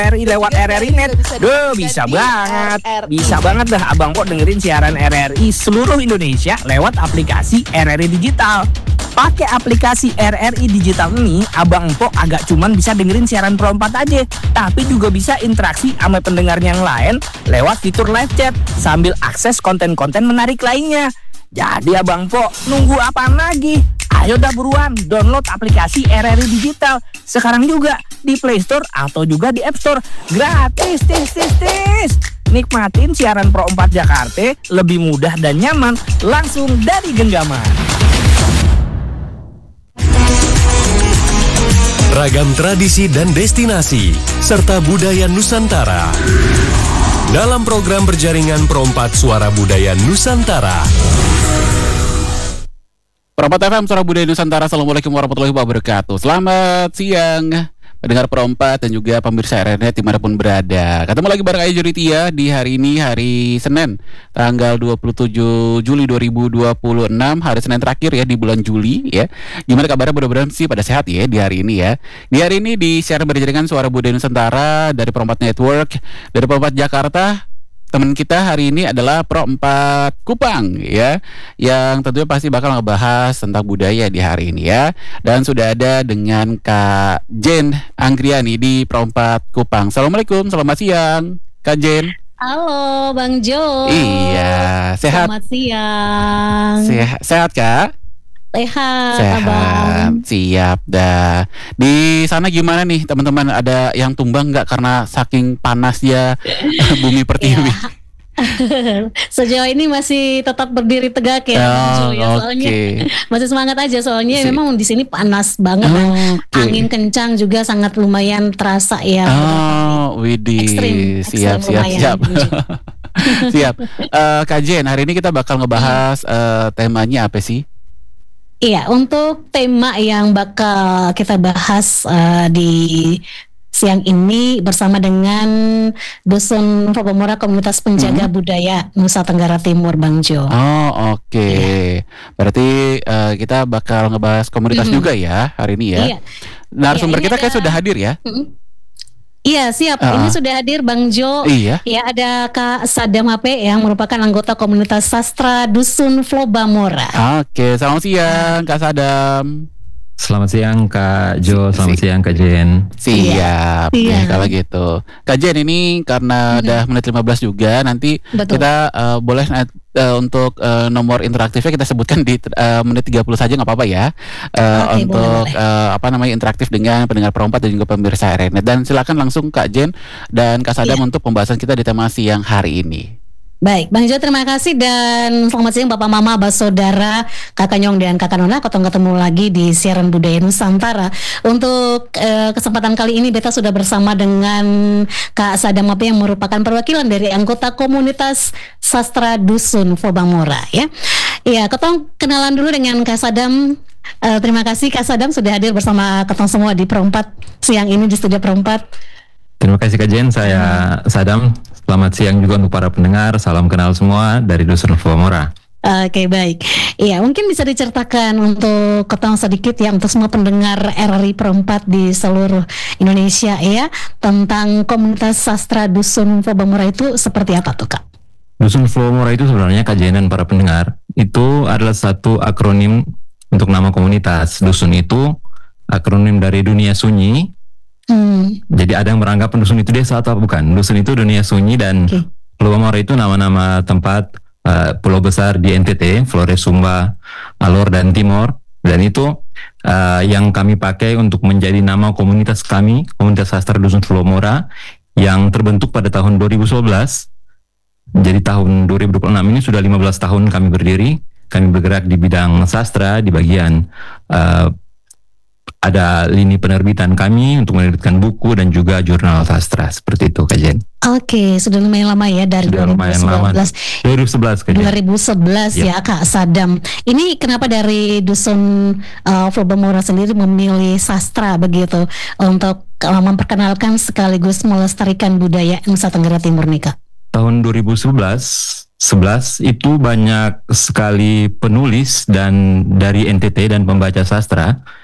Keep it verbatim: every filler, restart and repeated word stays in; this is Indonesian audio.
R R I lewat R R I Net. Duh, bisa banget. Bisa banget dah Abang Po dengerin siaran R R I seluruh Indonesia lewat aplikasi R R I Digital. Pakai aplikasi R R I Digital ini, Abang Po agak cuman bisa dengerin siaran Pro empat aja, tapi juga bisa interaksi sama pendengar yang lain lewat fitur live chat sambil akses konten-konten menarik lainnya. Jadi Abang Po, nunggu apaan lagi? Ayo dah buruan download aplikasi R R I Digital sekarang juga di Play Store atau juga di App Store. Gratis, tis, tis, tis. Nikmatin siaran Pro empat Jakarta lebih mudah dan nyaman langsung dari genggaman. Ragam tradisi dan destinasi serta budaya Nusantara dalam program berjaringan Pro empat Suara Budaya Nusantara. Pro empat F M Suara Budaya Nusantara. Assalamualaikum warahmatullahi wabarakatuh. Selamat siang pendengar Pro empat dan juga pemirsa R R I Net dimanapun berada. Ketemu lagi bareng Ayu Juritia di hari ini, hari Senin tanggal dua puluh tujuh Juli dua ribu dua puluh enam, hari Senin terakhir ya di bulan Juli ya. Gimana kabarnya? Mudah-mudahan sih pada sehat ya di hari ini ya. Di hari ini di siaran berjaringan Suara Budaya Nusantara dari Pro empat Network, dari Pro empat Jakarta. Teman kita hari ini adalah Pro empat Kupang ya, yang tentunya pasti bakal ngebahas tentang budaya di hari ini ya. Dan sudah ada dengan Kak Jen Anggriani di Pro empat Kupang. Assalamualaikum, selamat siang Kak Jen. Halo Bang Jo. Iya, sehat. Selamat siang. Sehat, sehat Kak? Sehat, Sehat, Abang. siap dah. Di sana gimana nih teman-teman? Ada yang tumbang nggak karena saking panasnya bumi pertiwi? Ya. Sejauh ini masih tetap berdiri tegak ya, Bang Jo, Oh, ya. Soalnya oke. masih semangat aja soalnya Si- memang di sini panas banget. Oke. Angin kencang juga sangat lumayan terasa ya. Oh, widih, Ekstrim, siap, ekstrim siap, lumayan, siap, Bang Jo. siap. Eh, Kak Jen, hari ini kita bakal ngebahas eh, temanya apa sih? Iya, untuk tema yang bakal kita bahas uh, di siang ini bersama dengan Dusun Flobamora Komunitas Penjaga Hmm. Budaya Nusa Tenggara Timur, Bang Jo. Oh, oke. Berarti eh, kita bakal ngebahas komunitas Mm-mm. juga ya hari ini ya. Iya. Narasumber Iya, ini kita kayak ada- sudah hadir ya? Mm-mm. Iya, siap. Ah. Ini sudah hadir Bang Jo. Iya. Ya, ada Kak Sadam H P yang merupakan anggota komunitas sastra Dusun Flobamora. Oke, selamat siang Kak Sadam. Selamat siang Kak Jo, selamat Si- siang Kak Jen. Siap. Iya. Ya, kalau gitu. Kak Jen, ini karena Mhm. udah menit lima belas juga, nanti Betul. kita eh, boleh eh, untuk eh, nomor interaktifnya kita sebutkan di eh, menit tiga puluh saja, nggak apa-apa ya. Eh, Oke, untuk boleh, boleh. eh, apa namanya interaktif dengan pendengar Pro empat dan juga pemirsa R R I Net. Dan silakan langsung Kak Jen dan Kak Sadam Iya. untuk pembahasan kita di tema siang hari ini. Baik, Bang Jo, terima kasih dan selamat siang Bapak Mama, Abah Saudara, Kakak Nyong dan Kakak Nona. Ketemu ketemu lagi di siaran Budaya Nusantara. Untuk eh, kesempatan kali ini Beta sudah bersama dengan Kak Sadam Mape yang merupakan perwakilan dari anggota komunitas sastra Dusun Flobamora ya. Iya, ketong kenalan dulu dengan Kak Sadam. Eh, terima kasih Kak Sadam sudah hadir bersama ketong semua di Pro empat siang ini di studio Pro empat. Terima kasih Kak Jen, saya Sadam. Selamat siang juga untuk para pendengar. Salam kenal semua dari Dusun Flobamora. Oke, baik. Iya, mungkin bisa diceritakan untuk ketong sedikit ya untuk semua pendengar R R I Pro empat di seluruh Indonesia ya tentang komunitas sastra Dusun Flobamora itu seperti apa tuh Kak? Dusun Flobamora itu sebenarnya Kak Jen dan para pendengar, itu adalah satu akronim untuk nama komunitas. Dusun itu akronim dari dunia sunyi. Hmm, Jadi ada yang beranggap dusun itu desa atau bukan. Dusun itu dunia sunyi dan Oke. Flobamora itu nama-nama tempat uh, pulau besar di N T T, Flores, Sumba, Alor dan Timor. Dan itu uh, yang kami pakai untuk menjadi nama komunitas kami, komunitas sastra Dusun Flobamora yang terbentuk pada tahun dua ribu sebelas. Jadi tahun dua ribu dua puluh enam ini sudah lima belas tahun kami berdiri. Kami bergerak di bidang sastra di bagian uh, ada lini penerbitan kami untuk menerbitkan buku dan juga jurnal sastra seperti itu Kak Jen. Oke, sudah lumayan lama ya dari Sudah lumayan lama. dua ribu sembilan belas. dua ribu sebelas Kak Jen. dua ribu sebelas Ya. ya Kak Sadam. Ini kenapa dari Dusun uh, Flobamora sendiri memilih sastra begitu untuk uh, memperkenalkan sekaligus melestarikan budaya Nusa Tenggara Timur nih Kak? Tahun dua ribu sebelas sebelas itu banyak sekali penulis dan dari N T T dan pembaca sastra